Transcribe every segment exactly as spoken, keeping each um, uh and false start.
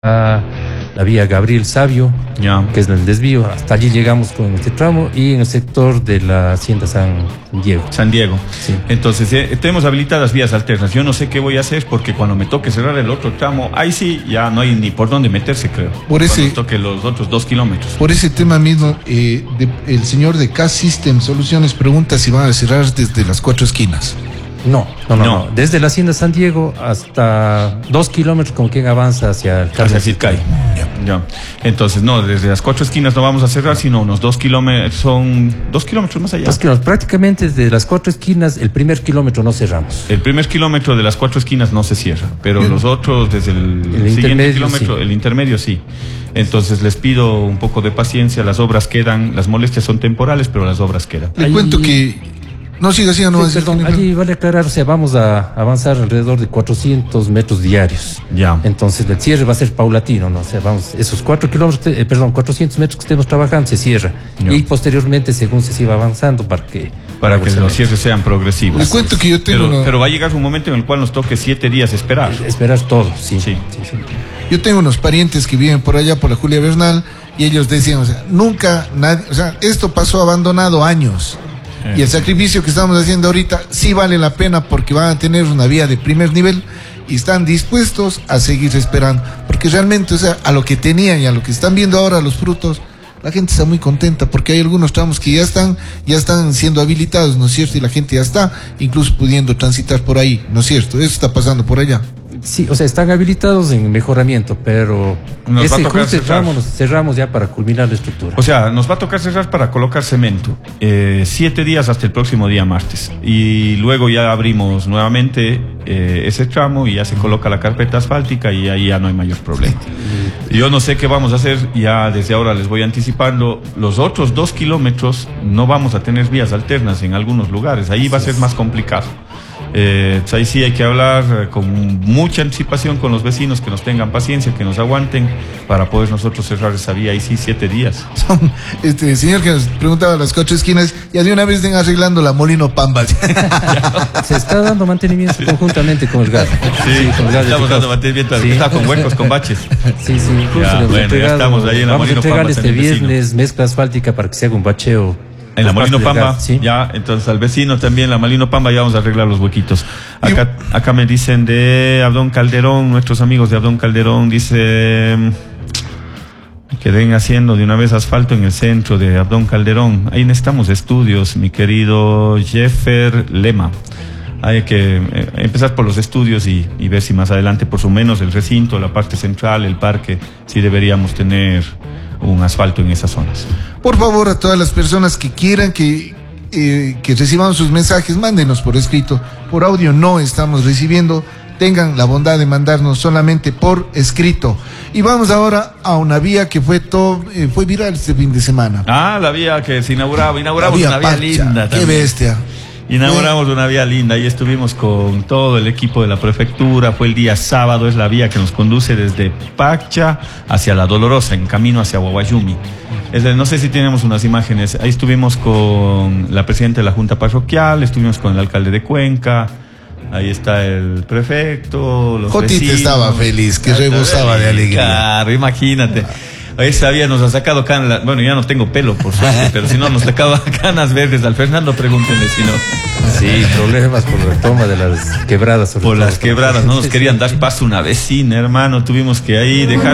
a la vía Gabriel Sabio, Ya. que es el desvío. Hasta allí llegamos con este tramo, y en el sector de la Hacienda San Diego. San Diego. Sí. Entonces, eh, tenemos habilitadas vías alternas. Yo no sé qué voy a hacer porque cuando me toque cerrar el otro tramo, ahí sí ya no hay ni por dónde meterse, creo. Por ese- Cuando toque los otros dos kilómetros. Por ese tema mismo, eh, de- el señor de K System Soluciones pregunta si van a cerrar desde las cuatro esquinas. No, no, no, No. no. Desde la Hacienda San Diego hasta dos kilómetros, como quien avanza hacia el Hacia Carmen Circay. Ya. Entonces, no, desde las cuatro esquinas no vamos a cerrar, sino unos dos kilómetros, son dos kilómetros más allá. Dos kilómetros. Prácticamente desde las cuatro esquinas, el primer kilómetro no cerramos. El primer kilómetro de las cuatro esquinas no se cierra, pero los otros desde el, siguiente intermedio, kilómetro, sí. el intermedio sí. Entonces les pido un poco de paciencia, las obras quedan, las molestias son temporales, pero las obras quedan. Le Ahí- cuento que... No, siga, siga, no Sí, va a decir- perdón, allí vale aclarar, o sea, vamos a avanzar alrededor de cuatrocientos metros diarios. Ya. Entonces, el cierre va a ser paulatino, ¿no? O sea, vamos, esos cuatro kilómetros, eh, perdón, cuatrocientos metros que estemos trabajando, se cierra. Ya. Y posteriormente, según se siga avanzando, para que... Para que los cierres sean progresivos. Le cuento que yo tengo Pero, una- pero va a llegar un momento en el cual nos toque siete días esperar. Esperar todo, sí. Sí. sí, sí. Yo tengo unos parientes que viven por allá, por la Julia Bernal, y ellos decían, o sea, nunca nadie, o sea, esto pasó abandonado años. Eh. Y el sacrificio que estamos haciendo ahorita sí vale la pena porque van a tener una vía de primer nivel y están dispuestos a seguir esperando. Porque realmente, o sea, a lo que tenían y a lo que están viendo ahora los frutos, la gente está muy contenta porque hay algunos tramos que ya están, ya están siendo habilitados, ¿no es cierto? Y la gente ya está incluso pudiendo transitar por ahí, ¿no es cierto? Eso está pasando por allá. Sí, o sea, están habilitados en mejoramiento, pero Nos va a ese tocar justo cerrar. tramo nos cerramos ya para culminar la estructura. O sea, nos va a tocar cerrar para colocar cemento. Eh, siete días hasta el próximo día martes. Y luego ya abrimos nuevamente eh, ese tramo y ya se coloca la carpeta asfáltica y ahí ya no hay mayor problema. Yo no sé qué vamos a hacer, ya desde ahora les voy anticipando. Los otros dos kilómetros no vamos a tener vías alternas en algunos lugares. Ahí va a ser más complicado. Eh, ahí sí hay que hablar eh, con mucha anticipación con los vecinos, que nos tengan paciencia, que nos aguanten para poder nosotros cerrar esa vía. Ahí sí, siete días. Son, este señor que nos preguntaba las cuatro esquinas, ya de una vez estén arreglando la Molino Pamba. Se está dando mantenimiento conjuntamente con el gas. con el gas estamos de dando Ticao. mantenimiento. Sí. Está con huecos, con baches. Sí, sí, justo Ya, le hemos bueno, ya entregado- estamos ahí en la vamos a Molino entregar Pamba, este en el vecino. viernes mezcla asfáltica para que se haga un bacheo. En la por Molino parte del Pamba, gas, sí. ya, entonces al vecino también, la Molino Pamba, ya vamos a arreglar los huequitos. Acá, acá me dicen de Abdón Calderón, nuestros amigos de Abdón Calderón, dice que den haciendo de una vez asfalto en el centro de Abdón Calderón. Ahí necesitamos estudios, mi querido Jeffer Lema. Hay que eh, empezar por los estudios y, y ver si más adelante, por lo menos el recinto, la parte central, el parque, sí deberíamos tener un asfalto en esas zonas. Por favor, a todas las personas que quieran que, eh, que recibamos sus mensajes, mándenos por escrito. Por audio no estamos recibiendo. Tengan la bondad de mandarnos solamente por escrito. Y vamos ahora a una vía que fue todo, eh, fue viral este fin de semana. Ah, la vía que se inauguraba, inauguramos La una vía Pacha, linda qué también. bestia. Inauguramos una vía linda y estuvimos con todo el equipo de la prefectura. Fue el día sábado, es la vía que nos conduce desde Pacha hacia La Dolorosa, en camino hacia Guaguayumi. Es de- no sé si tenemos unas imágenes. Ahí estuvimos con la presidenta de la Junta Parroquial, estuvimos con el alcalde de Cuenca. Ahí está el prefecto, los Jotita vecinos. estaba feliz, que rebosaba de alegría. Claro, imagínate. Esa vía nos ha sacado canas, bueno, ya no tengo pelo por suerte, pero si no nos sacaba canas verdes. Al Fernando pregúntenle si no. Sí, problemas por la toma de las quebradas. sobre Por todo. las quebradas, no nos Sí, querían sí. dar paso una vecina, hermano. Tuvimos que ahí dejar.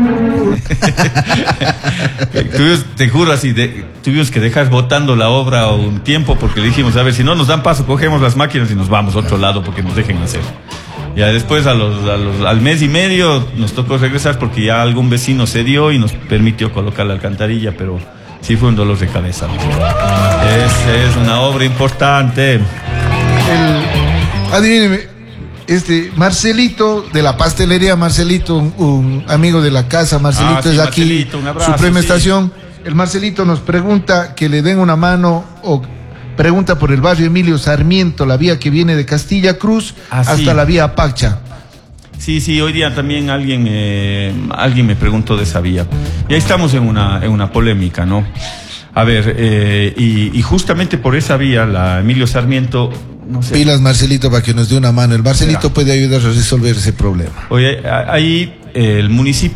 tuvimos, te juro así, de- tuvimos que dejar botando la obra un tiempo porque le dijimos, a ver, si no nos dan paso, cogemos las máquinas y nos vamos a otro lado porque nos dejen hacer. Ya después, a los, a los- al mes y medio, nos tocó regresar porque ya algún vecino cedió y nos permitió colocar la alcantarilla, pero sí fue un dolor de cabeza. Es, es una obra importante. El, adivíneme, este Marcelito de la pastelería, Marcelito, un, un amigo de la casa, Marcelito Ah, sí, es aquí, Marcelito, un abrazo, Suprema sí. Estación. El Marcelito nos pregunta que le den una mano o pregunta por el barrio Emilio Sarmiento, la vía que viene de Castilla Cruz Ah, hasta sí. la vía Pacha. Sí, sí, hoy día también alguien, eh, alguien me preguntó de esa vía. Y ahí estamos en una, en una polémica, ¿no? A ver, eh, y, y justamente por esa vía, la Emilio Sarmiento, no sé. Pilas, Marcelito, para que nos dé una mano. El Marcelito Mira. puede ayudar a resolver ese problema. Oye, a- ahí eh, el municipio